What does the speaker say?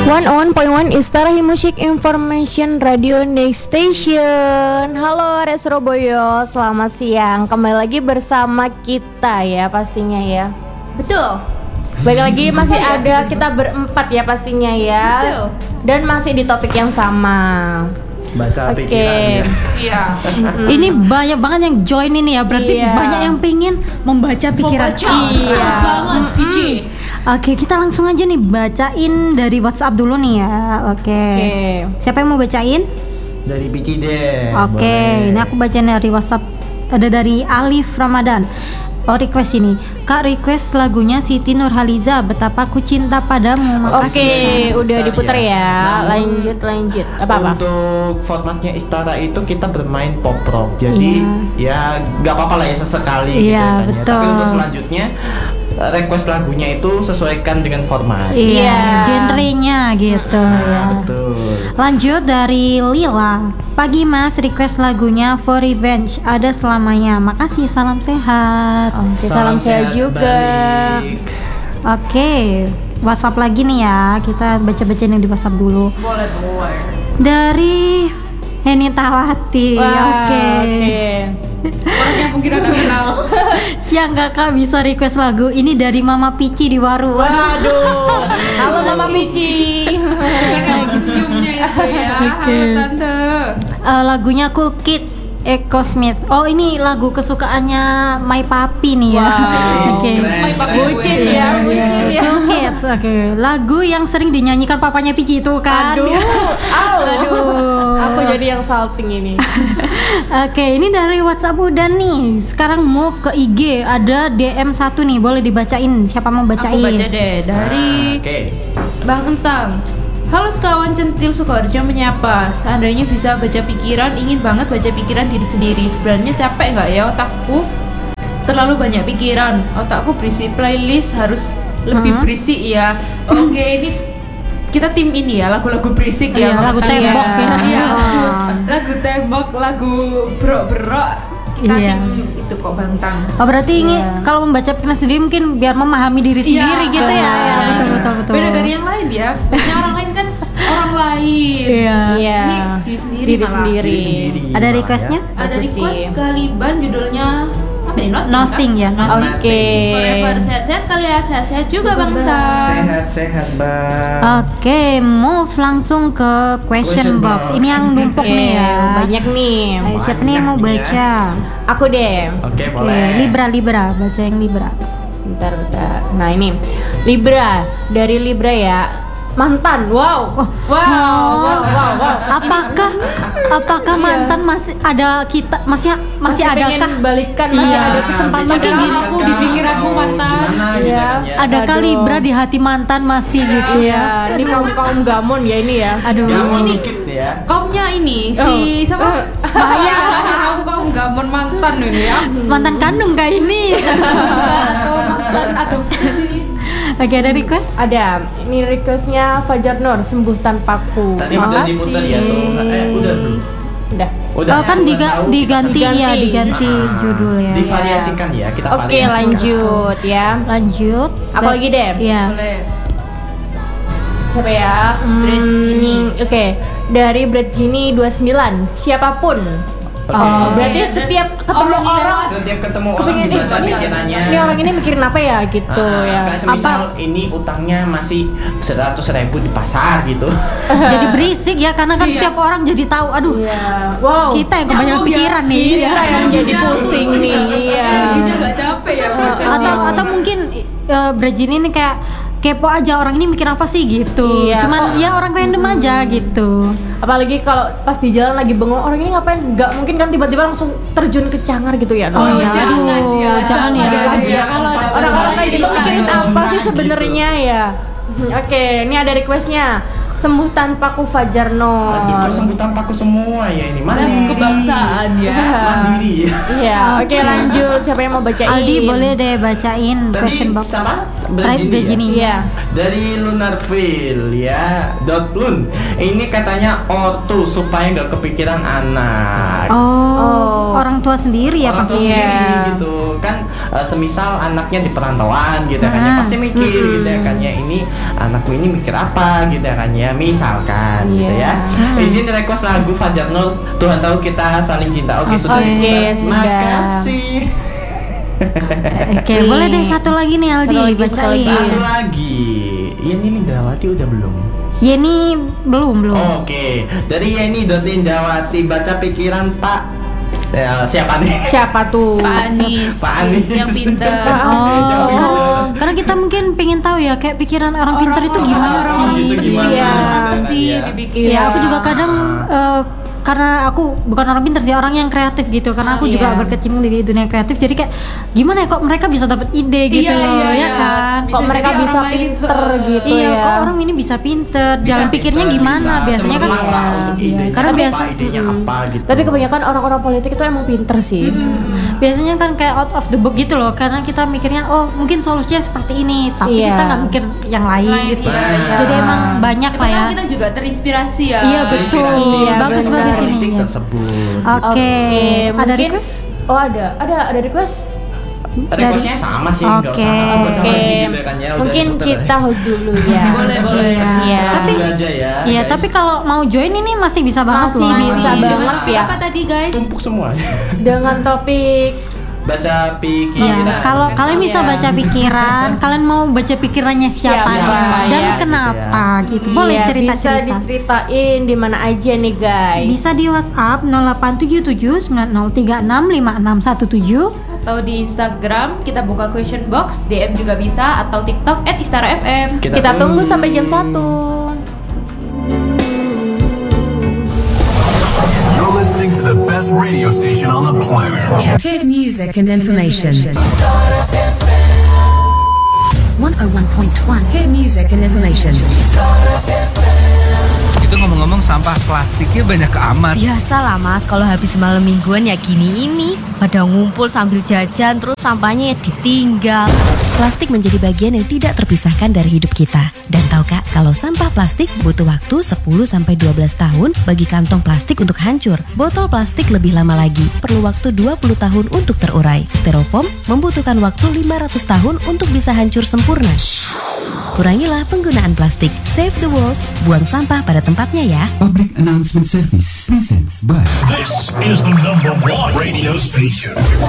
101.1 Istarahi Musik Information Radio Next Station. Halo Res Surabaya, selamat siang. Kembali lagi bersama kita ya pastinya ya. Betul. Baik lagi masih ada kita berempat ya pastinya ya. Betul. Dan masih di topik yang sama. Baca pikiran ya. Iya. Ini banyak banget yang join ini ya. Berarti Iya. banyak yang pengen membaca pikiran. Betul banget, Pici. Oke, kita langsung aja nih bacain dari WhatsApp dulu nih ya. Oke. Siapa yang mau bacain? Dari Pici deh. Oke, ini aku bacain dari WhatsApp. Ada dari Alif Ramadan. Oh, request ini. Kak, request lagunya Siti Nurhaliza, Betapa Ku Cinta Padamu. Makasih. Oke, udah Bentar diputer ya. ya. Namun, Lanjut. Apa-apa? Untuk formatnya Istara itu kita bermain pop rock. Jadi ya nggak apa-apa lah ya sesekali gitu Iya, kan ya. betul. Tapi untuk selanjutnya request lagunya itu sesuaikan dengan format. Iya, genrenya gitu ya. Betul. Lanjut dari Lila. Pagi Mas, request lagunya For Revenge, Ada Selamanya. Makasih, salam sehat. Oke, salam sehat juga. balik. Oke, WhatsApp lagi nih ya. Kita baca-baca yang di WhatsApp dulu. Boleh. Dari Heni Tawati. Wah, Oke. Orang yang mungkin udah kenal. Siang kakak bisa request lagu ini dari Mama Pici di Waru. Waduh. Halo Mama Pici. Dengan senyumnya itu ya. Halo Tante. Lagunya Cool Kids, Echo Smith. Oh, ini lagu kesukaannya My Papi nih ya. Wow. Oke. My Papi Bucin ya, bucin ya. Cool Kids, oke. Lagu yang sering dinyanyikan papanya Pici itu kan. Aduh. Aduh. Aku jadi yang salting ini. Oke, ini dari WhatsApp udah nih. Sekarang move ke IG. Ada DM 1 nih, boleh dibacain. Siapa mau bacain? Aku baca deh dari Oke. Bang Entang. Halo sekawan centil Sukoharjo menyapa. Seandainya bisa baca pikiran, ingin banget baca pikiran diri sendiri. Sebenarnya capek nggak ya otakku? Terlalu banyak pikiran. Otakku berisi playlist harus lebih berisik ya. Oke, ini kita tim ini ya, lagu-lagu berisik ya. Iya, lagu Bang Entang tembok ya. Iya. Lagu tembok, lagu brok-brok. Kita Iya. tim itu kok Bang Entang. Oh, berarti ini kalau membaca pikiran sendiri mungkin biar memahami diri sendiri gitu ya. Ya, betul. Beda dari yang lain ya. Biasanya orang lain kan orang lain. Iya. Iya. Ini diri sendiri Diri malah. sendiri. Diri sendiri. Ada malah requestnya? ya. Ada Bagus request sih. Kaliban judulnya apa nih? Nothing ya. Nothing. Oke. Is forever. Sehat-sehat kalian, sehat-sehat juga Bang Tan. Sehat-sehat, Bang. Oke, move langsung ke question Question box. box. Ini yang numpuk Oke, nih ya. banyak nih. Ayo, siapa nih yang mau Banyak nih baca? Aku deh. Oke, Oke, boleh. Libra, baca yang Libra. Bentar. Nah ini Libra, dari Libra ya. Mantan. Wow. Wow. Apakah mantan masih ada kita masih pengen adakah balikan, masih Iya. ada kesempatan. Mungkin gini, aku di pikiranku mantan. Gimana Iya. gitu kan ya. adakah Aduh. Libra di hati mantan masih gitu ya? Iya, ini kaum gamon ya ini ya. Aduh. Gamon dikit ya. Kaumnya ini si siapa? Bahaya. Kaum gamon mantan ini ya. Mantan kandung kayak ini. Kaum mantan adopsi. Oke, ada request? Ada, ini requestnya Fajar Nur, Sembuh Tanpaku. Tadi udah diputar ya tuh. Udah belum? Udah. Udah. Oh, kan Udah tahu, diganti kita ya, Diganti. diganti judulnya. divariasikan ya, kita Oke, variasikan. lanjut ya. Lanjut. Aku lagi deh. Iya. Boleh. Siapa ya? Brad Gini. Oke, dari Brad Gini 29. Siapapun. Oke. Oh, Berarti setiap ketemu orang Setiap ketemu orang kepingin dibaca pikirannya. ini orang ini mikirin apa ya gitu ya. Kayak semisal ini utangnya masih 100.000 di pasar gitu. Jadi berisik ya karena kan Iya. setiap orang jadi tahu. Aduh, Iya. Wow. kita yang kebanyakan Nyambung ya. pikiran nih. Kita yang jadi pusing nih. Iya. Energinya gak capek ya baca sih. Atau mungkin Brajin ini kayak kepo aja orang ini mikir apa sih gitu. Iya, Cuman ya orang random aja gitu. Apalagi kalau pas di jalan lagi bengong, orang ini ngapain? Nggak mungkin kan tiba-tiba langsung terjun ke cangar gitu ya. Oh, Aduh. iya. jangan ya, jangan ya. ya. Kalau ada Orang-orang masalah kayak gitu cerita mikirin dong. apa sih sebenarnya ya? Oke, ini ada requestnya. Sembuh Tanpaku Fajar Nur. Aduh, sembutan paku semua ya ini. Lagu Mandiri. kebangsaan ya. Mandiri ya. Iya, oke lanjut. Siapa yang mau bacain? Aldi boleh deh bacain Tadi question box. sama Try Brajini. Iya. Dari Lunarville ya, Lun. Ini katanya ortu supaya nggak kepikiran anak. Oh, orang tua sendiri ya Orang tua pasti. sendiri Iya. gitu kan. semisal anaknya di perantauan gitu kan ya, pasti mikir gitu ya kan ya, ini anakku ini mikir apa gitu ya kan ya, misalkan gitu ya. Izin request lagu Fajar Nur, Tuhan Tahu Kita Saling Cinta. Oke, sudah diputar. Makasih. Oke, boleh deh satu lagi nih Aldi, bacain. Satu lagi. Yeni Lindawati udah belum? Yeni belum. Oke, dari Yeni.Lindawati, baca pikiran Pak. Siapa nih? Siapa tuh? Pak Anies. Pak Anies. Yang pinter. Karena kita mungkin pengen tahu ya kayak pikiran orang pintar itu gimana sih? Gitu gimana? Iya, sih dibikin. Ya, aku juga kadang karena aku bukan orang pintar sih, orang yang kreatif gitu. Karena aku juga berkecimpung di dunia kreatif, jadi kayak gimana ya kok mereka bisa dapat ide gitu ya kan? Kok mereka bisa pinter gitu Iya, ya? kok orang ini bisa pinter? Jalan pikirnya gimana? Biasanya kan karena biasa idenya apa gitu. Tapi kebanyakan orang-orang politik itu emang pinter sih. biasanya kan kayak out of the box gitu loh, karena kita mikirnya oh mungkin solusinya seperti ini, tapi kita nggak mikir yang lain gitu. Jadi emang banyak lah ya. Kita juga terinspirasi ya. Iya betul, bagus-bagus ini. Oke, ada request? Oh ada request. Requestnya sama sih, nggak usah baca lagi gitu kan ya. Mungkin kita hold dulu ya. Boleh. Iya. Tapi aja ya. Iya, tapi kalau mau join ini masih bisa banget Masih loh. bisa Dengan banget topik ya. apa tadi guys? Tumpuk semua. Dengan topik Baca pikiran. Iya, kalau kalian bisa baca pikiran, kalian mau baca pikirannya siapa dan kenapa gitu. Boleh Bisa cerita-cerita. diceritain di mana aja nih guys. Bisa di WhatsApp 087790365617 Atau di Instagram kita buka question box, DM juga bisa, atau TikTok @istarafm. Kita tunggu sampai jam 1. You're listening to the best radio station on the planet. Hit music and information. 101.1 Hit music and information. Itu ngomong-ngomong sampah plastiknya banyak amat. Biasalah mas, kalau habis malam mingguan ya gini ini. Pada ngumpul sambil jajan, terus sampahnya ya ditinggal. Plastik menjadi bagian yang tidak terpisahkan dari hidup kita. Dan tahukah kalau sampah plastik butuh waktu 10-12 tahun bagi kantong plastik untuk hancur. Botol plastik lebih lama lagi, perlu waktu 20 tahun untuk terurai. Styrofoam membutuhkan waktu 500 tahun untuk bisa hancur sempurna. Kurangilah penggunaan plastik. Save the world. Buang sampah pada tempatnya ya. Public Announcement Service presents by This is the #1 radio station.